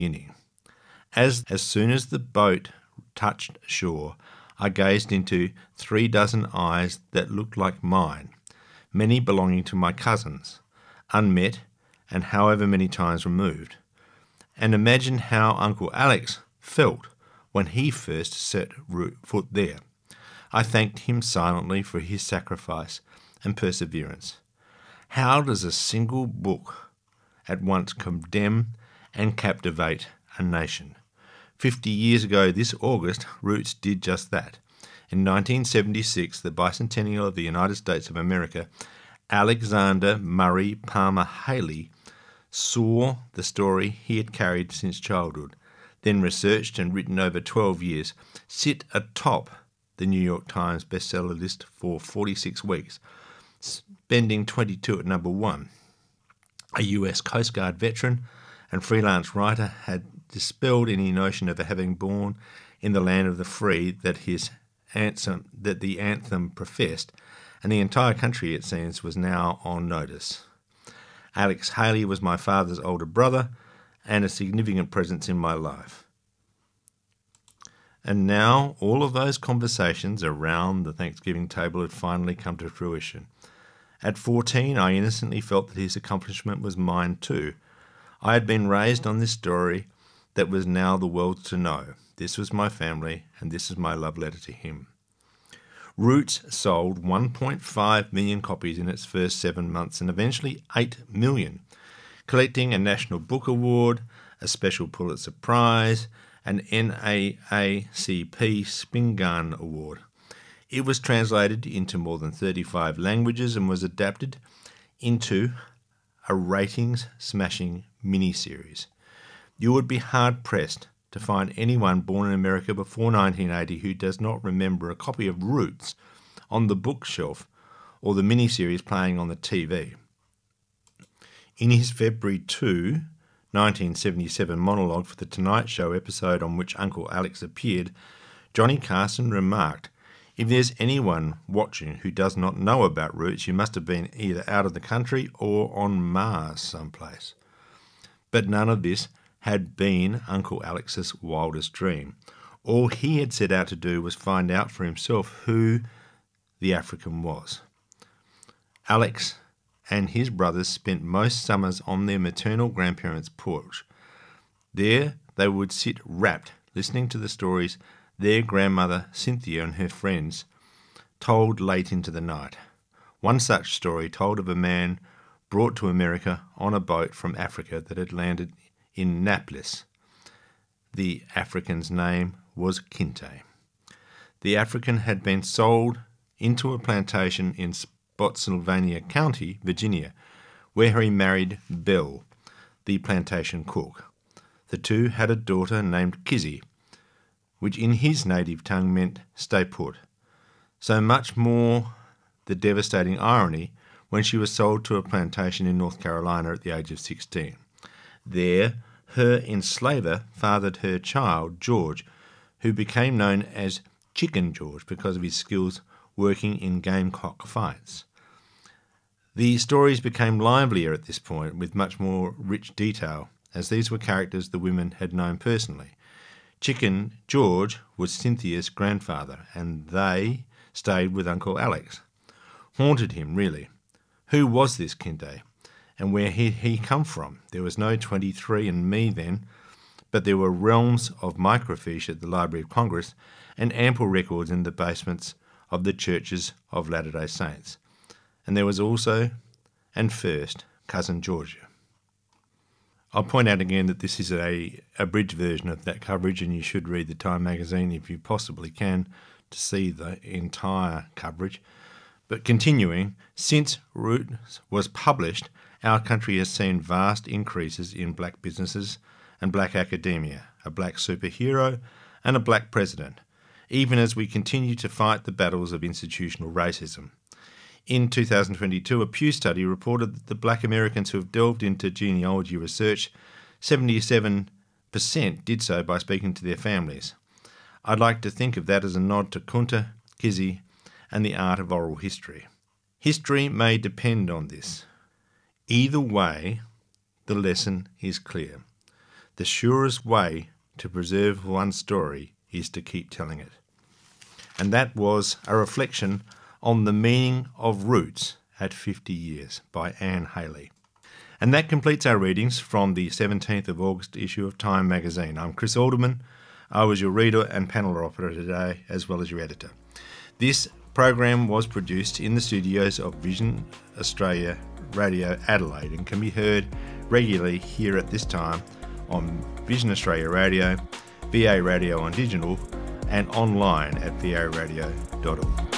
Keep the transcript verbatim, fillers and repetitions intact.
Guinea. As, as soon as the boat touched shore, I gazed into three dozen eyes that looked like mine, many belonging to my cousins, unmet and however many times removed, and imagined how Uncle Alex felt when he first set foot there. I thanked him silently for his sacrifice and perseverance. How does a single book at once condemn and captivate a nation? Fifty years ago this August, Roots did just that. In nineteen seventy-six, the bicentennial of the United States of America, Alexander Murray Palmer Haley saw the story he had carried since childhood, then researched and written over twelve years, sit atop the New York Times bestseller list for forty-six weeks, spending twenty-two at number one. A U S Coast Guard veteran and freelance writer had dispelled any notion of having born in the land of the free that his anthem, that the anthem professed, and the entire country, it seems, was now on notice. Alex Haley was my father's older brother and a significant presence in my life. And now all of those conversations around the Thanksgiving table had finally come to fruition. At fourteen, I innocently felt that his accomplishment was mine too. I had been raised on this story that was now the world's to know. This was my family, and this is my love letter to him. Roots sold one point five million copies in its first seven months and eventually eight million, collecting a National Book Award, a special Pulitzer Prize, an N double A C P Spingarn Award. It was translated into more than thirty-five languages and was adapted into a ratings-smashing miniseries. You would be hard-pressed to find anyone born in America before nineteen eighty who does not remember a copy of Roots on the bookshelf or the miniseries playing on the T V. In his February second, nineteen seventy-seven monologue for The Tonight Show episode on which Uncle Alex appeared, Johnny Carson remarked, "If there's anyone watching who does not know about Roots, you must have been either out of the country or on Mars someplace." But none of this had been Uncle Alex's wildest dream. All he had set out to do was find out for himself who the African was. Alex and his brothers spent most summers on their maternal grandparents' porch. There they would sit rapt, listening to the stories their grandmother Cynthia and her friends told late into the night. One such story told of a man brought to America on a boat from Africa that had landed in Naples. The African's name was Kinte. The African had been sold into a plantation in Spotsylvania County, Virginia, where he married Belle, the plantation cook. The two had a daughter named Kizzy, which in his native tongue meant stay put. So much more the devastating irony when she was sold to a plantation in North Carolina at the age of sixteen. There, her enslaver fathered her child, George, who became known as Chicken George because of his skills working in gamecock fights. The stories became livelier at this point, with much more rich detail, as these were characters the women had known personally. Chicken George was Cynthia's grandfather, and they stayed with Uncle Alex. Haunted him, really. Who was this Kinte, and where had he come from? There was no twenty-three and me then, but there were realms of microfiche at the Library of Congress and ample records in the basements of the churches of Latter-day Saints. And there was also, and first, Cousin Georgia. I'll point out again that this is a abridged version of that coverage, and you should read the Time magazine if you possibly can to see the entire coverage. But continuing, since Roots was published, our country has seen vast increases in black businesses and black academia, a black superhero and a black president, even as we continue to fight the battles of institutional racism. In two thousand twenty-two, a Pew study reported that the black Americans who have delved into genealogy research, seventy-seven percent did so by speaking to their families. I'd like to think of that as a nod to Kunta, Kizzy, and the art of oral history. History may depend on this. Either way, the lesson is clear. the surest way to preserve one's story is to keep telling it. And that was a reflection on the meaning of roots at fifty years by Anne Haley. And that completes our readings from the seventeenth of August issue of Time magazine. I'm Chris Alderman. I was your reader and panel operator today, as well as your editor. This program was produced in the studios of Vision Australia Radio Adelaide and can be heard regularly here at this time on Vision Australia Radio, V A Radio on digital, and online at v a radio dot org.